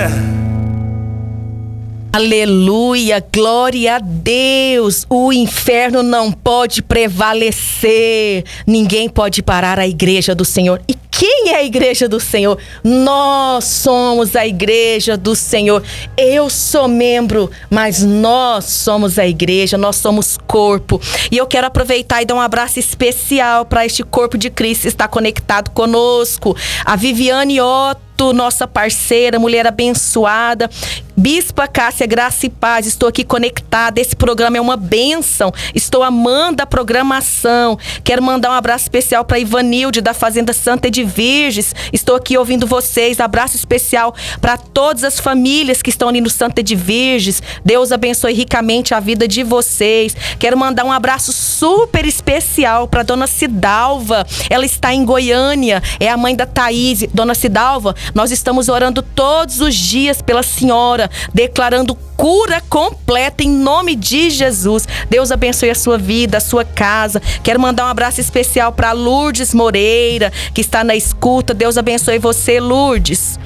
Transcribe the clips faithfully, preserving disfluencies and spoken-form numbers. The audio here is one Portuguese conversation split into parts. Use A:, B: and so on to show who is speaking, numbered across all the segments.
A: Aleluia, glória a Deus. O inferno não pode prevalecer. Ninguém pode parar a igreja do Senhor. E quem é a igreja do Senhor? Nós somos a igreja do Senhor. Eu sou membro, mas nós somos a igreja, nós somos corpo. E eu quero aproveitar e dar um abraço especial para este corpo de Cristo que está conectado conosco. A Viviane Otto, nossa parceira, mulher abençoada. Bispa Cássia, graça e paz, estou aqui conectada. Esse programa é uma bênção. Estou amando a programação. Quero mandar um abraço especial para Ivanilde, da Fazenda Santa de Virges. Estou aqui ouvindo vocês. Abraço especial para todas as famílias que estão ali no Santa de Virges. Deus abençoe ricamente a vida de vocês. Quero mandar um abraço super especial para Dona Cidalva. Ela está em Goiânia, é a mãe da Thaís. Dona Cidalva, nós estamos orando todos os dias pela senhora, declarando cura completa em nome de Jesus. Deus abençoe a sua vida, a sua casa. Quero mandar um abraço especial para Lourdes Moreira, que está na escuta. Deus abençoe você, Lourdes.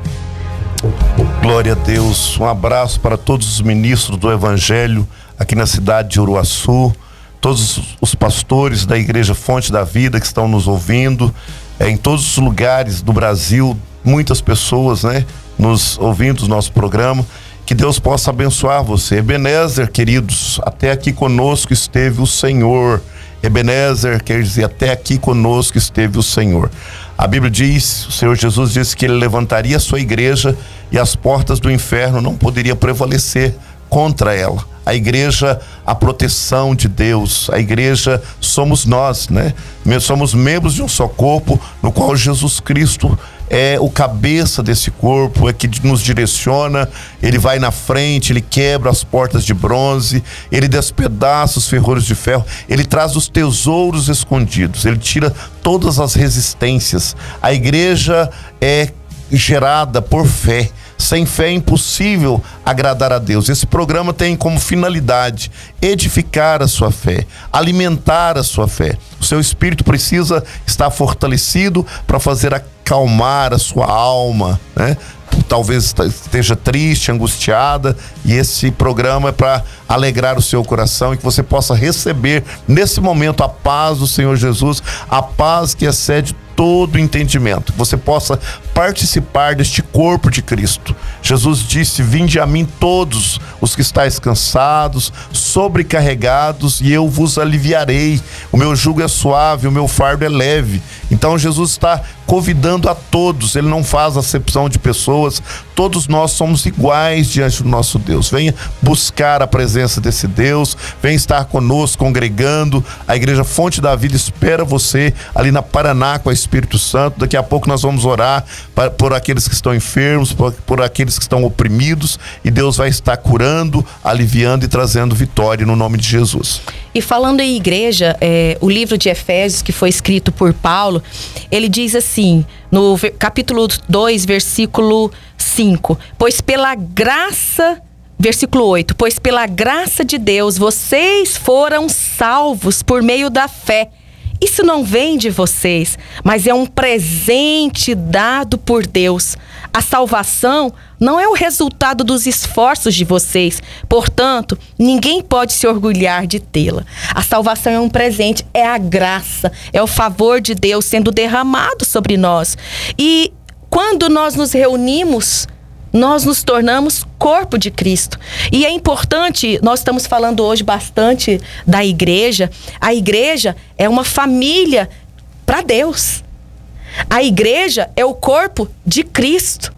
B: Glória a Deus. Um abraço para todos os ministros do Evangelho aqui na cidade de Uruaçu, todos os pastores da Igreja Fonte da Vida que estão nos ouvindo, é, em todos os lugares do Brasil, muitas pessoas, né, nos ouvindo o nosso programa. Que Deus possa abençoar você. Ebenezer, queridos, até aqui conosco esteve o Senhor. Ebenezer quer dizer, até aqui conosco esteve o Senhor. A Bíblia diz, o Senhor Jesus disse que Ele levantaria a sua igreja e as portas do inferno não poderiam prevalecer contra ela. A igreja, a proteção de Deus, a igreja somos nós, né? Somos membros de um só corpo, no qual Jesus Cristo é o cabeça desse corpo, é que nos direciona. Ele vai na frente, ele quebra as portas de bronze, ele despedaça os ferrolhos de ferro, ele traz os tesouros escondidos, ele tira todas as resistências. A igreja é gerada por fé. Sem fé é impossível agradar a Deus. Esse programa tem como finalidade edificar a sua fé, alimentar a sua fé. O seu espírito precisa estar fortalecido para fazer acalmar a sua alma, né? Talvez esteja triste, angustiada, e esse programa é para alegrar o seu coração e que você possa receber nesse momento a paz do Senhor Jesus, a paz que excede todo entendimento, que você possa participar deste corpo de Cristo. Jesus disse: vinde a mim todos os que estáis cansados, sobrecarregados, e eu vos aliviarei. O meu jugo é suave, o meu fardo é leve. Então Jesus está convidando a todos, ele não faz acepção de pessoas, todos nós somos iguais diante do nosso Deus. Venha buscar a presença desse Deus, venha estar conosco, congregando. A Igreja Fonte da Vida espera você ali na Paraná com o Espírito Santo. Daqui a pouco nós vamos orar para, por aqueles que estão enfermos, por, por aqueles que estão oprimidos, e Deus vai estar curando, aliviando e trazendo vitória no nome de Jesus.
A: E falando em igreja, é, o livro de Efésios, que foi escrito por Paulo, ele diz assim, no capítulo dois, versículo cinco: pois pela graça, versículo oito, pois pela graça de Deus vocês foram salvos por meio da fé. Isso não vem de vocês, mas é um presente dado por Deus. A salvação não é o resultado dos esforços de vocês, portanto, ninguém pode se orgulhar de tê-la. A salvação é um presente, é a graça, é o favor de Deus sendo derramado sobre nós. E quando nós nos reunimos, nós nos tornamos corpo de Cristo. E é importante, nós estamos falando hoje bastante da igreja. A igreja é uma família para Deus. A igreja é o corpo de Cristo.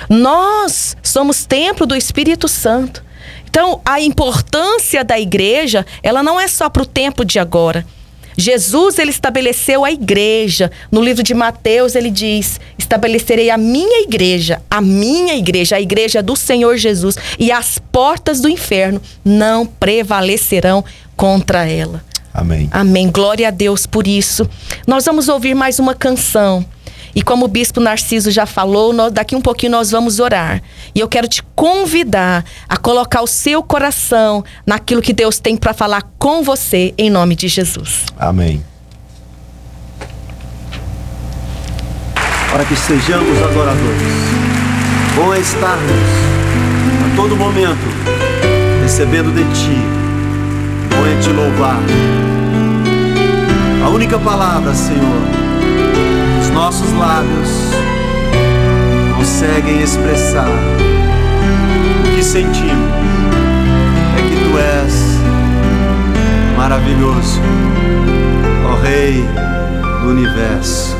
A: Nós somos templo do Espírito Santo. Então, a importância da igreja, ela não é só para o tempo de agora. Jesus, ele estabeleceu a igreja. No livro de Mateus, ele diz: estabelecerei a minha igreja, a minha igreja, a igreja do Senhor Jesus, e as portas do inferno não prevalecerão contra ela.
B: Amém.
A: Amém. Glória a Deus por isso. Nós vamos ouvir mais uma canção. E como o Bispo Narciso já falou, nós, daqui um pouquinho nós vamos orar. E eu quero te convidar a colocar o seu coração naquilo que Deus tem para falar com você, em nome de Jesus.
B: Amém.
C: Para que sejamos adoradores. Bom é estarmos a todo momento recebendo de Ti. Bom é Te louvar. A única palavra, Senhor, os nossos lábios conseguem expressar o que sentimos é que Tu és maravilhoso, ó Rei do Universo.